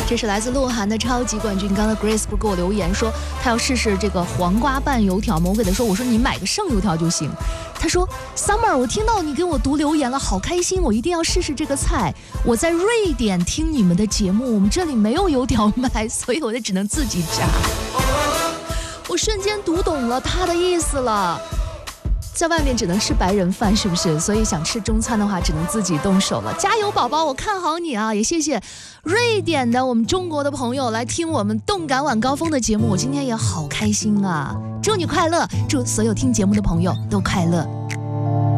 这是来自鹿晗的超级冠军。刚才 Grace 不是给我留言说他要试试这个黄瓜拌油条吗？我给他说，我说你买个生油条就行。他说 Summer， 我听到你给我读留言了，好开心，我一定要试试这个菜。我在瑞典听你们的节目，我们这里没有油条卖，所以我就只能自己炸。我瞬间读懂了他的意思了。在外面只能吃白人饭，是不是？所以想吃中餐的话，只能自己动手了。加油，宝宝，我看好你啊！也谢谢瑞典的我们中国的朋友来听我们动感晚高峰的节目，我今天也好开心啊！祝你快乐，祝所有听节目的朋友都快乐。